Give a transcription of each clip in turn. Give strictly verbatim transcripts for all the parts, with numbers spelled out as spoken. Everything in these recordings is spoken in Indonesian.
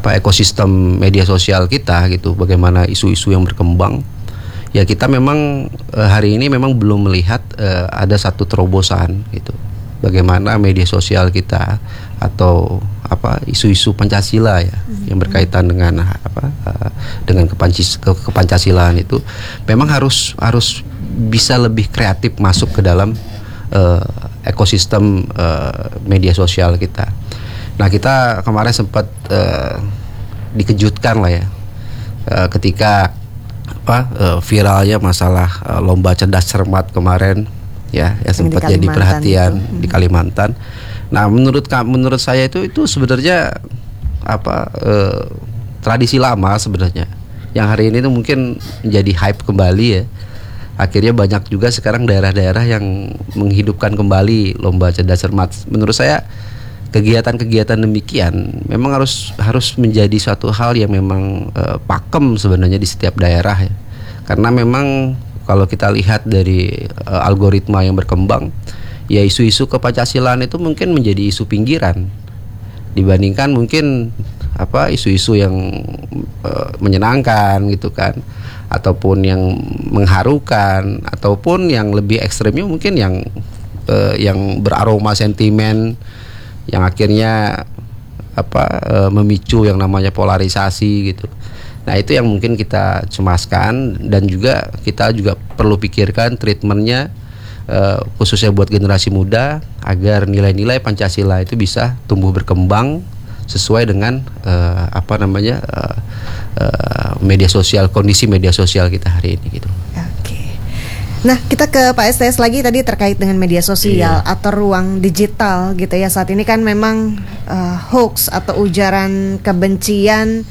apa ekosistem media sosial kita gitu, bagaimana isu-isu yang berkembang. Ya kita memang uh, hari ini memang belum melihat uh, ada satu terobosan gitu. Bagaimana media sosial kita atau apa isu-isu Pancasila ya mm-hmm. yang berkaitan dengan apa uh, dengan kepancis, ke, kepancasilaan itu memang harus harus bisa lebih kreatif masuk ke dalam uh, ekosistem uh, media sosial kita. Nah kita kemarin sempat uh, dikejutkan lah ya uh, ketika apa uh, viralnya masalah uh, lomba cerdas cermat kemarin ya yang sempat jadi perhatian itu. Di Kalimantan. Nah menurut menurut saya itu itu sebenarnya apa uh, tradisi lama sebenarnya yang hari ini tuh mungkin menjadi hype kembali ya. Akhirnya banyak juga sekarang daerah-daerah yang menghidupkan kembali lomba cerdas cermat. Menurut saya kegiatan-kegiatan demikian memang harus harus menjadi suatu hal yang memang uh, pakem sebenarnya di setiap daerah ya. Karena memang kalau kita lihat dari uh, algoritma yang berkembang, ya isu-isu kepancasilaan itu mungkin menjadi isu pinggiran dibandingkan mungkin apa isu-isu yang uh, menyenangkan gitu kan, ataupun yang mengharukan, ataupun yang lebih ekstremnya mungkin yang uh, yang beraroma sentimen, yang akhirnya apa e, memicu yang namanya polarisasi gitu. Nah itu yang mungkin kita cemaskan, dan juga kita juga perlu pikirkan treatmentnya e, khususnya buat generasi muda agar nilai-nilai Pancasila itu bisa tumbuh berkembang sesuai dengan e, apa namanya e, e, media sosial, kondisi media sosial kita hari ini gitu. Nah, kita ke Pak S T S lagi tadi terkait dengan media sosial iya. atau ruang digital gitu ya. Saat ini kan memang uh, hoax atau ujaran kebencian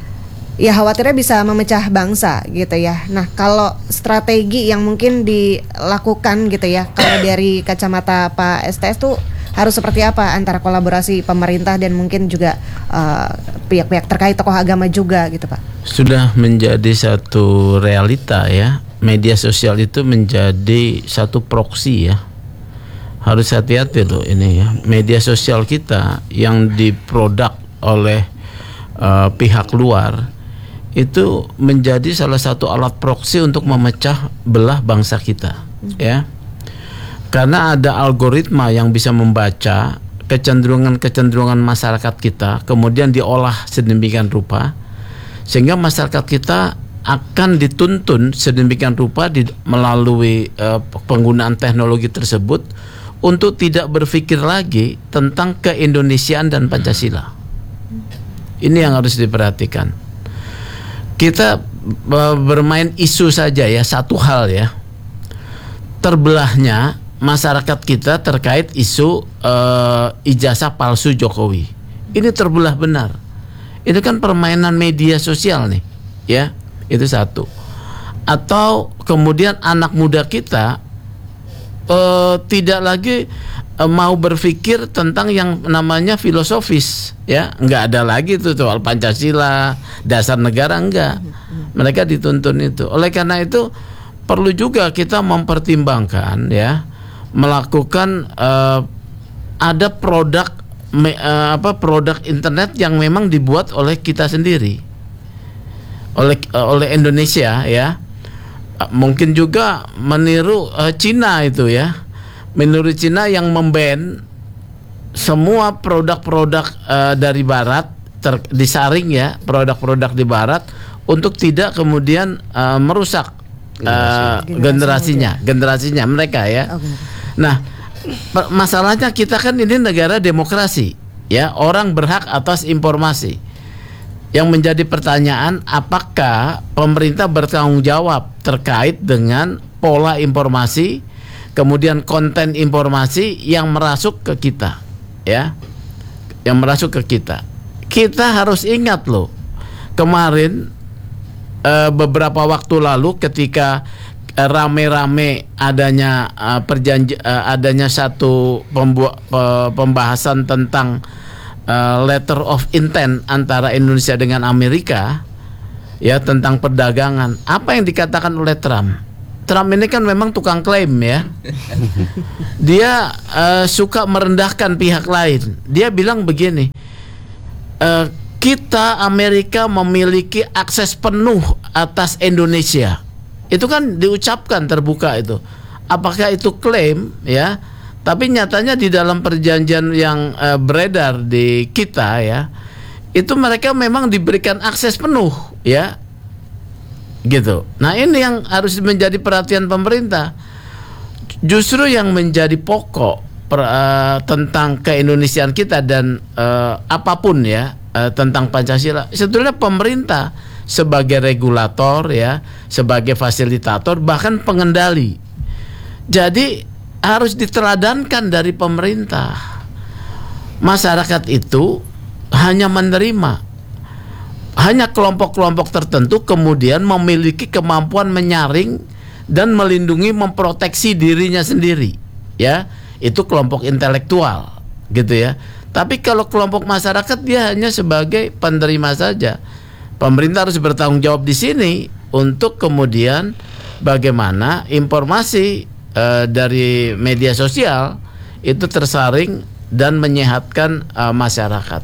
ya khawatirnya bisa memecah bangsa gitu ya. Nah, kalau strategi yang mungkin dilakukan gitu ya, kalau dari kacamata Pak S T S tuh harus seperti apa antara kolaborasi pemerintah dan mungkin juga uh, pihak-pihak terkait, tokoh agama juga gitu Pak? Sudah menjadi satu realita ya. Media sosial itu menjadi satu proksi ya. Harus hati-hati loh ini ya. Media sosial kita yang diproduk oleh uh, pihak luar itu menjadi salah satu alat proksi untuk memecah belah bangsa kita hmm. ya. Karena ada algoritma yang bisa membaca kecenderungan-kecenderungan masyarakat kita, kemudian diolah sedemikian rupa sehingga masyarakat kita akan dituntun sedemikian rupa di, melalui uh, penggunaan teknologi tersebut untuk tidak berpikir lagi tentang keindonesiaan dan Pancasila. Ini yang harus diperhatikan. Kita uh, bermain isu saja ya, satu hal ya. Terbelahnya masyarakat kita terkait isu uh, ijazah palsu Jokowi. Ini terbelah benar. Ini kan permainan media sosial nih, ya. Itu satu. Atau kemudian anak muda kita uh, tidak lagi uh, mau berpikir tentang yang namanya filosofis, ya. Nggak ada lagi tuh soal Pancasila, dasar negara, enggak. Mereka dituntun itu. Oleh karena itu perlu juga kita mempertimbangkan, ya, melakukan uh, ada produk me, uh, apa produk internet yang memang dibuat oleh kita sendiri. oleh uh, oleh Indonesia ya, uh, mungkin juga meniru uh, Cina itu ya, meniru Cina yang memban semua produk-produk uh, dari Barat ter- disaring ya, produk-produk di Barat untuk tidak kemudian uh, merusak uh, generasi, generasinya, generasinya mereka ya. Okay. Nah, per- masalahnya kita kan ini negara demokrasi ya, orang berhak atas informasi. Yang menjadi pertanyaan, apakah pemerintah bertanggung jawab terkait dengan pola informasi, kemudian konten informasi yang merasuk ke kita, ya, yang merasuk ke kita. Kita harus ingat loh, kemarin eh, beberapa waktu lalu ketika eh, rame-rame adanya eh, perjanji, eh, adanya satu pembu- pembahasan tentang Uh, letter of intent antara Indonesia dengan Amerika ya tentang perdagangan. Apa yang dikatakan oleh Trump? Trump ini kan memang tukang klaim ya. Dia uh, suka merendahkan pihak lain. Dia bilang begini, uh, kita Amerika memiliki akses penuh atas Indonesia. Itu kan diucapkan terbuka itu. Apakah itu klaim ya? Tapi nyatanya di dalam perjanjian yang uh, beredar di kita ya, itu mereka memang diberikan akses penuh ya. Gitu. Nah, ini yang harus menjadi perhatian pemerintah. Justru yang menjadi pokok per, uh, tentang keindonesiaan kita dan uh, apapun ya uh, tentang Pancasila, sebetulnya pemerintah sebagai regulator ya, sebagai fasilitator bahkan pengendali. Jadi harus diteladankan dari pemerintah. Masyarakat itu hanya menerima. Hanya kelompok-kelompok tertentu kemudian memiliki kemampuan menyaring dan melindungi, memproteksi dirinya sendiri. Ya, itu kelompok intelektual, gitu ya. Tapi kalau kelompok masyarakat dia hanya sebagai penerima saja. Pemerintah harus bertanggung jawab di sini untuk kemudian bagaimana informasi uh, dari media sosial itu tersaring dan menyehatkan uh, masyarakat.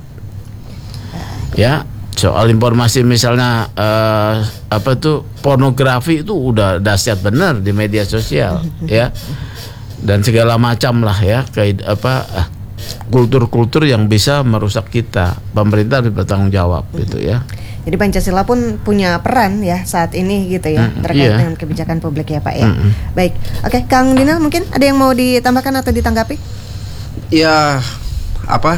Ya. Soal informasi misalnya uh, apa tuh pornografi itu udah dahsyat benar di media sosial ya, dan segala macam lah ya kayak apa kultur-kultur yang bisa merusak kita. Pemerintah harus bertanggung jawab gitu ya. Jadi Pancasila pun punya peran ya saat ini gitu ya, mm, terkait iya. dengan kebijakan publik ya Pak ya. Mm-mm. Baik, oke Kang Dinal, mungkin ada yang mau ditambahkan atau ditanggapi? Ya apa?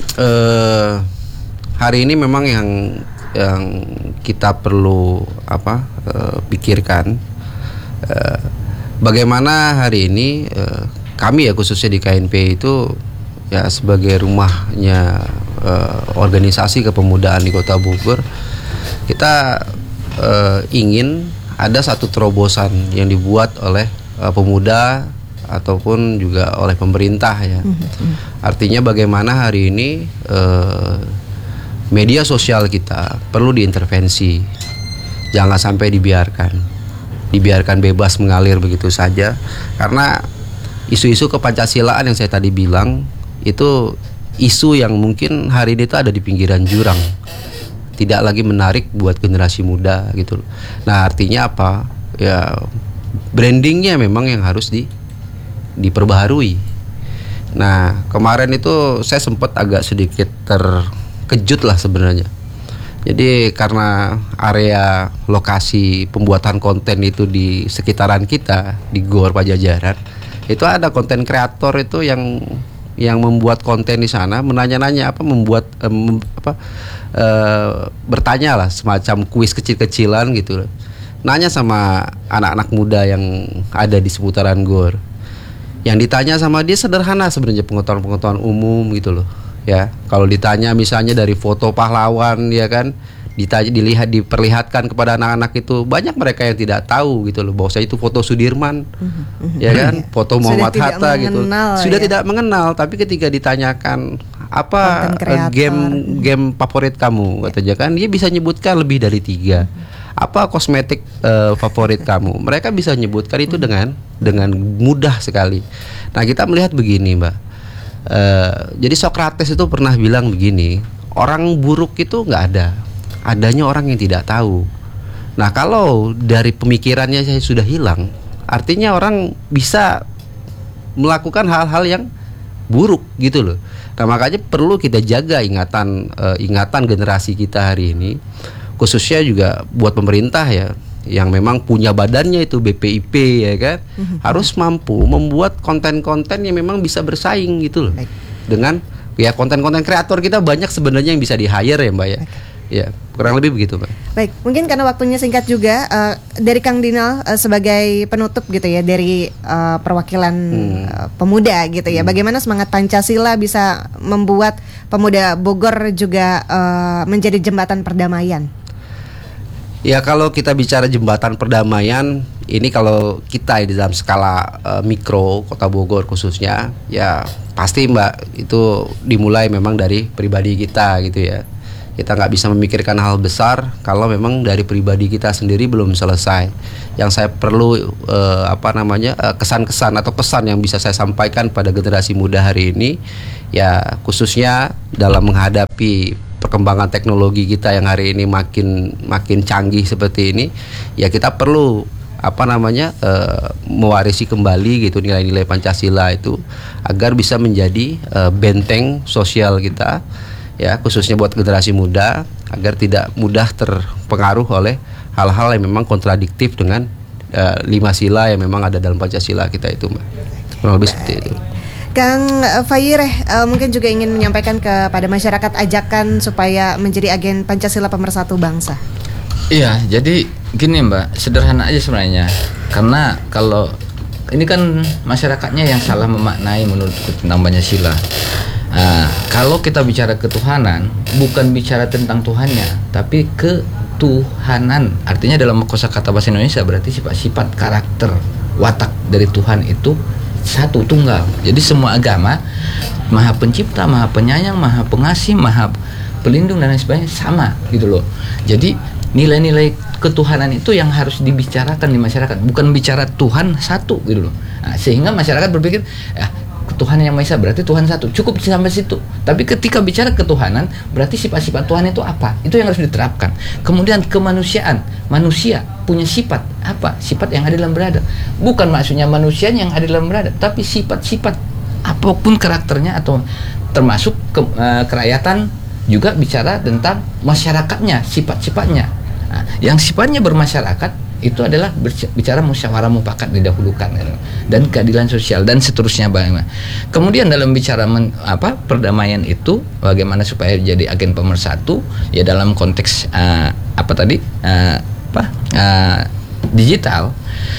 Eh, hari ini memang yang yang kita perlu apa uh, pikirkan uh, bagaimana hari ini uh, kami ya khususnya di K N P itu ya sebagai rumahnya uh, organisasi kepemudaan di Kota Bogor, kita uh, ingin ada satu terobosan yang dibuat oleh uh, pemuda ataupun juga oleh pemerintah ya. Mm-hmm. Artinya bagaimana hari ini uh, media sosial kita perlu diintervensi. Jangan sampai dibiarkan Dibiarkan bebas mengalir begitu saja. Karena isu-isu kepancasilaan yang saya tadi bilang itu isu yang mungkin hari ini itu ada di pinggiran jurang, tidak lagi menarik buat generasi muda gitu. Nah artinya apa? Ya brandingnya memang yang harus di, diperbaharui. Nah kemarin itu saya sempat agak sedikit ter kejut lah sebenarnya. Jadi karena area lokasi pembuatan konten itu di sekitaran kita di Gor Pajajaran, itu ada konten kreator itu yang yang membuat konten di sana, menanya-nanya apa membuat um, apa uh, bertanya lah semacam kuis kecil-kecilan gitu. Nanya sama anak-anak muda yang ada di seputaran Gor. Yang ditanya sama dia sederhana sebenarnya, pengetahuan-pengetahuan umum gitu loh. Ya, kalau ditanya misalnya dari foto pahlawan ya kan, ditanya, dilihat diperlihatkan kepada anak-anak itu, banyak mereka yang tidak tahu gitu loh bahwa saya itu foto Sudirman, mm-hmm. ya kan, foto Muhammad Hatta gitu, sudah ya? Tidak mengenal. Tapi ketika ditanyakan apa game game favorit kamu, katanya kan dia bisa nyebutkan lebih dari tiga. Apa kosmetik uh, favorit kamu, mereka bisa nyebutkan itu dengan dengan mudah sekali. Nah kita melihat begini Mbak. Uh, jadi Socrates itu pernah bilang begini, orang buruk itu nggak ada, adanya orang yang tidak tahu. Nah kalau dari pemikirannya saya sudah hilang, artinya orang bisa melakukan hal-hal yang buruk gitu loh. Nah makanya perlu kita jaga ingatan uh, ingatan generasi kita hari ini, khususnya juga buat pemerintah ya, yang memang punya badannya itu B P I P ya kan, mm-hmm. harus mampu membuat konten-konten yang memang bisa bersaing gitu loh. Baik. Dengan ya konten-konten kreator kita banyak sebenarnya yang bisa di-hire ya Mbak ya. Baik. Ya, kurang lebih begitu Mbak. Baik, mungkin karena waktunya singkat juga uh, dari Kang Dinal uh, sebagai penutup gitu ya dari uh, perwakilan hmm. uh, pemuda gitu ya. Hmm. Bagaimana semangat Pancasila bisa membuat pemuda Bogor juga uh, menjadi jembatan perdamaian? Ya kalau kita bicara jembatan perdamaian, ini kalau kita di dalam skala uh, mikro Kota Bogor khususnya, ya pasti Mbak itu dimulai memang dari pribadi kita gitu ya. Kita nggak bisa memikirkan hal besar kalau memang dari pribadi kita sendiri belum selesai. Yang saya perlu uh, apa namanya uh, kesan-kesan atau pesan yang bisa saya sampaikan pada generasi muda hari ini, ya khususnya dalam menghadapi perkembangan teknologi kita yang hari ini makin makin canggih seperti ini, ya kita perlu apa namanya uh, mewarisi kembali gitu nilai-nilai Pancasila itu agar bisa menjadi uh, benteng sosial kita, ya khususnya buat generasi muda agar tidak mudah terpengaruh oleh hal-hal yang memang kontradiktif dengan uh, lima sila yang memang ada dalam Pancasila kita itu, Mbak. Kurang lebih seperti itu. Kang Fayireh uh, mungkin juga ingin menyampaikan kepada masyarakat ajakan supaya menjadi agen Pancasila pemersatu bangsa. Iya, jadi gini Mbak, sederhana aja sebenarnya. Karena kalau ini kan masyarakatnya yang salah memaknai menurutku tentang Pancasila. Nah, kalau kita bicara ketuhanan, bukan bicara tentang Tuhannya, tapi ketuhanan. Artinya dalam kosakata bahasa Indonesia berarti sifat-sifat karakter watak dari Tuhan itu satu tunggal. Jadi semua agama Maha Pencipta, Maha Penyayang, Maha Pengasih, Maha Pelindung dan lain sebagainya sama gitu loh. Jadi nilai-nilai ketuhanan itu yang harus dibicarakan di masyarakat, bukan bicara Tuhan satu gitu loh. Nah, sehingga masyarakat berpikir ya Tuhan yang Maha Esa berarti Tuhan satu, cukup sampai situ. Tapi ketika bicara ketuhanan berarti sifat-sifat Tuhan itu apa? Itu yang harus diterapkan. Kemudian kemanusiaan, manusia punya sifat apa? Sifat yang adil dan beradab. Bukan maksudnya manusia yang adil dan beradab, tapi sifat-sifat apapun karakternya, atau termasuk ke, uh, kerakyatan juga bicara tentang masyarakatnya, sifat-sifatnya. Nah, yang sifatnya bermasyarakat itu adalah bicara musyawarah mufakat didahulukan dan keadilan sosial dan seterusnya bagaimana. Kemudian dalam bicara men, apa perdamaian itu bagaimana supaya jadi agen pemersatu, ya dalam konteks uh, apa tadi uh, apa uh, digital.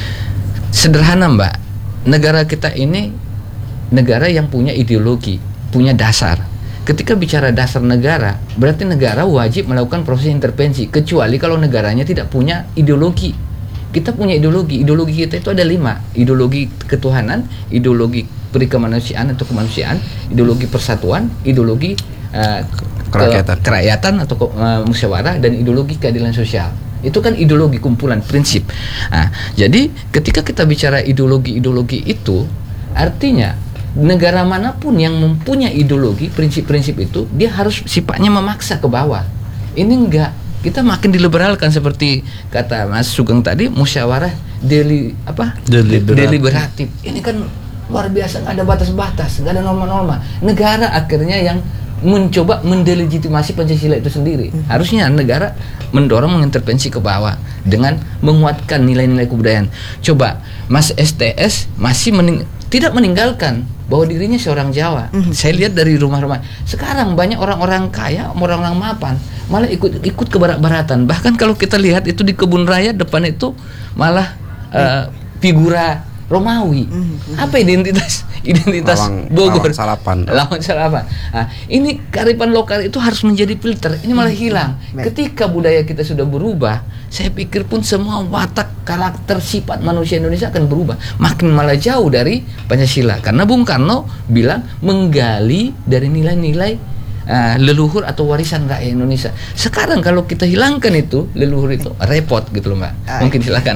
Sederhana Mbak, negara kita ini negara yang punya ideologi, punya dasar. Ketika bicara dasar negara, berarti negara wajib melakukan proses intervensi, kecuali kalau negaranya tidak punya ideologi. Kita punya ideologi, ideologi kita itu ada lima: ideologi ketuhanan, ideologi perikemanusiaan atau kemanusiaan, ideologi persatuan, ideologi uh, kerakyatan. Ke, kerakyatan atau uh, musyawarah, dan ideologi keadilan sosial. Itu kan ideologi, kumpulan prinsip. Nah, jadi ketika kita bicara ideologi-ideologi itu, artinya negara manapun yang mempunyai ideologi, prinsip-prinsip itu, dia harus sifatnya memaksa ke bawah. Ini enggak. Kita makin diliberalkan seperti kata Mas Sugeng tadi, musyawarah deli apa? Deliberatif. deliberatif. Ini kan luar biasa, nggak ada batas-batas, nggak ada norma-norma. Negara akhirnya yang mencoba mendelegitimasi Pancasila itu sendiri. Hmm. Harusnya negara mendorong mengintervensi ke bawah dengan menguatkan nilai-nilai kebudayaan. Coba Mas S T S masih mening- tidak meninggalkan bahwa dirinya seorang Jawa. Mm-hmm. Saya lihat dari rumah-rumah sekarang banyak orang-orang kaya, orang-orang mapan malah ikut ikut ke barat-baratan. Bahkan kalau kita lihat itu di kebun raya depan itu malah uh, figura Romawi. Mm-hmm. Apa identitas identitas Lawang, Bogor? Lawang Salapan. Lawang Salapan. Nah, ini kearifan lokal itu harus menjadi filter. Ini malah hilang. Mm-hmm. Ketika budaya kita sudah berubah, saya pikir pun semua watak, karakter, sifat manusia Indonesia akan berubah. Makin malah jauh dari Pancasila. Karena Bung Karno bilang menggali dari nilai-nilai Uh, leluhur atau warisan rakyat Indonesia. Sekarang kalau kita hilangkan itu leluhur itu repot gitu loh Mbak. Mungkin silakan.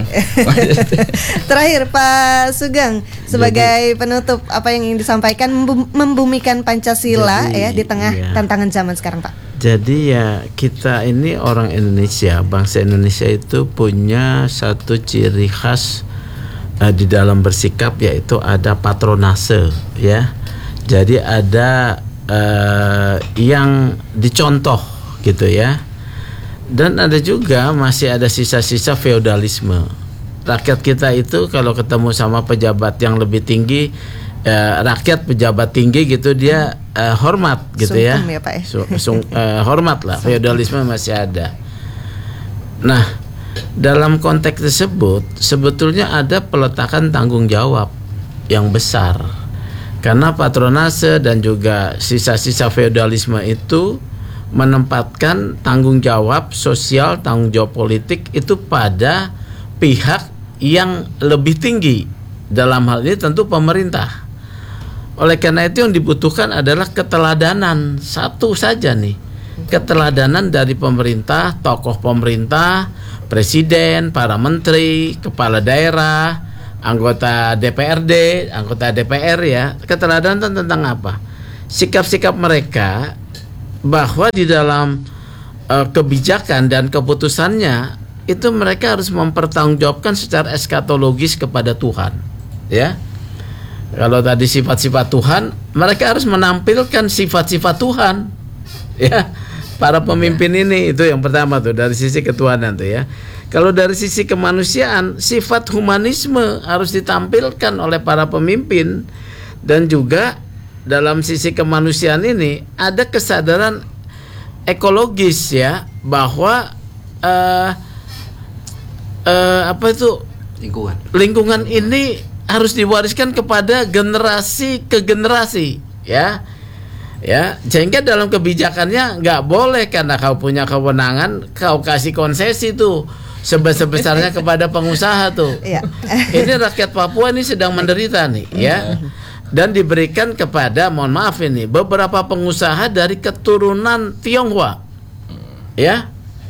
Terakhir Pak Sugeng, sebagai jadi, penutup apa yang ingin disampaikan membumikan Pancasila jadi, ya di tengah iya. tantangan zaman sekarang Pak. Jadi ya kita ini orang Indonesia, bangsa Indonesia itu punya satu ciri khas uh, di dalam bersikap, yaitu ada patronase ya. Jadi ada Uh, yang dicontoh gitu ya, dan ada juga masih ada sisa-sisa feodalisme. Rakyat kita itu kalau ketemu sama pejabat yang lebih tinggi, uh, rakyat pejabat tinggi gitu dia uh, hormat gitu ya, ya, Pak, ya? So, sung, uh, hormat lah. Feodalisme masih ada. Nah, dalam konteks tersebut sebetulnya ada peletakan tanggung jawab yang besar. Karena patronase dan juga sisa-sisa feodalisme itu menempatkan tanggung jawab sosial, tanggung jawab politik itu pada pihak yang lebih tinggi. Dalam hal ini tentu pemerintah. Oleh karena itu yang dibutuhkan adalah keteladanan. Satu saja nih, keteladanan dari pemerintah, tokoh pemerintah, presiden, para menteri, kepala daerah, anggota D P R D, anggota D P R ya. Keteladanan tentang apa? Sikap-sikap mereka bahwa di dalam uh, kebijakan dan keputusannya itu mereka harus mempertanggungjawabkan secara eskatologis kepada Tuhan, ya. Kalau tadi sifat-sifat Tuhan, mereka harus menampilkan sifat-sifat Tuhan, ya. Para pemimpin ini itu yang pertama tuh dari sisi ketuhanan tuh ya. Kalau dari sisi kemanusiaan, sifat humanisme harus ditampilkan oleh para pemimpin, dan juga dalam sisi kemanusiaan ini ada kesadaran ekologis ya, bahwa uh, uh, apa itu lingkungan lingkungan ini harus diwariskan kepada generasi ke generasi ya. Ya, sehingga dalam kebijakannya nggak boleh karena kau punya kewenangan kau kasih konsesi tuh sebesar-besarnya kepada pengusaha tuh. Iya. Ini rakyat Papua ini sedang menderita nih ya. Dan diberikan kepada, mohon maaf ini, beberapa pengusaha dari keturunan Tionghoa. Ya.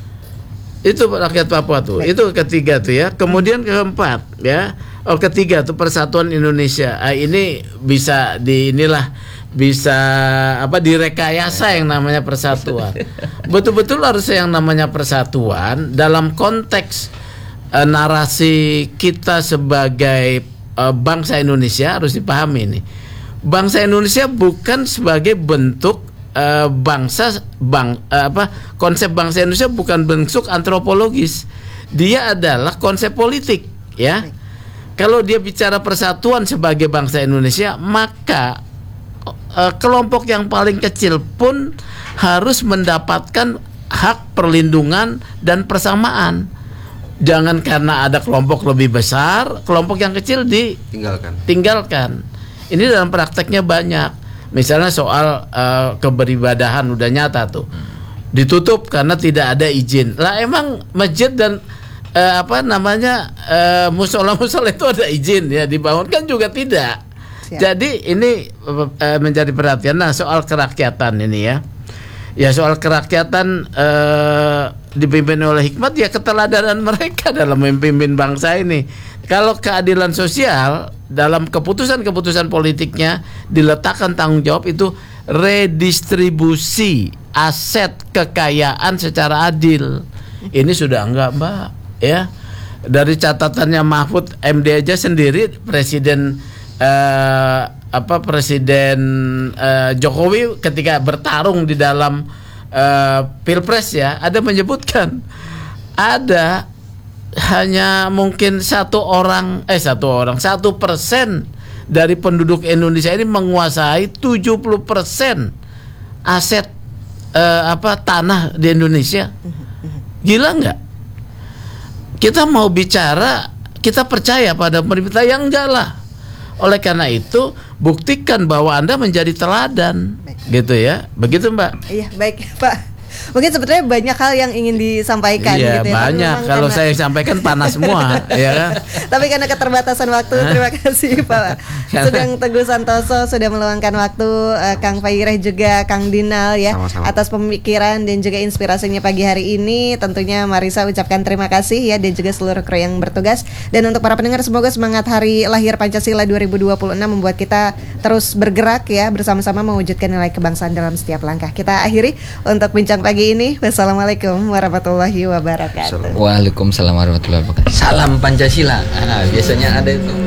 Itu rakyat Papua tuh. Itu ketiga tuh ya. Kemudian keempat ya. Oh, ketiga tuh Persatuan Indonesia. Ah, ini bisa di inilah bisa apa direkayasa yang namanya persatuan. Betul-betul harus yang namanya persatuan dalam konteks uh, narasi kita sebagai uh, bangsa Indonesia harus dipahami ini. Bangsa Indonesia bukan sebagai bentuk uh, bangsa bang uh, apa konsep bangsa Indonesia bukan bentuk antropologis. Dia adalah konsep politik, ya. Kalau dia bicara persatuan sebagai bangsa Indonesia, maka kelompok yang paling kecil pun harus mendapatkan hak perlindungan dan persamaan. Jangan karena ada kelompok lebih besar, kelompok yang kecil ditinggalkan. Tinggalkan. Ini dalam prakteknya banyak. Misalnya soal uh, keberibadahan udah nyata tuh. Ditutup karena tidak ada izin. Lah emang masjid dan uh, apa namanya uh, musola-musola itu ada izin ya dibangun kan juga tidak. Siap. Jadi ini uh, menjadi perhatian. Nah, soal kerakyatan ini ya, ya soal kerakyatan uh, dipimpin oleh hikmat ya keteladanan mereka dalam memimpin bangsa ini. Kalau keadilan sosial dalam keputusan-keputusan politiknya diletakkan tanggung jawab itu redistribusi aset kekayaan secara adil. Ini sudah enggak, Mbak, ya. Dari catatannya Mahfud M D aja sendiri presiden Uh, apa Presiden uh, Jokowi ketika bertarung di dalam uh, Pilpres ya ada menyebutkan ada hanya mungkin satu orang eh satu orang satu persen dari penduduk Indonesia ini menguasai tujuh puluh persen aset uh, apa tanah di Indonesia. Gila nggak? Kita mau bicara kita percaya pada pemerintah yang enggak lah. Oleh karena itu buktikan bahwa Anda menjadi teladan. Baik. Gitu ya. Begitu Mbak. Iya baik Pak. Mungkin sebetulnya banyak hal yang ingin disampaikan iya, gitu ya. banyak. Kalau karena... saya sampaikan panas semua ya kan. Tapi karena keterbatasan waktu, terima kasih Pak Sugeng Teguh Santoso sudah meluangkan waktu, uh, Kang Faireh juga Kang Dinal ya. Sama-sama. Atas pemikiran dan juga inspirasinya pagi hari ini. Tentunya Marisa ucapkan terima kasih ya, dan juga seluruh kru yang bertugas. Dan untuk para pendengar, semoga semangat Hari Lahir Pancasila dua ribu dua puluh enam membuat kita terus bergerak ya, bersama-sama mewujudkan nilai kebangsaan dalam setiap langkah. Kita akhiri untuk bincang pagi ini. Wassalamualaikum warahmatullahi wabarakatuh. Waalaikumsalam warahmatullahi wabarakatuh. Salam Pancasila. Ah, biasanya ada itu.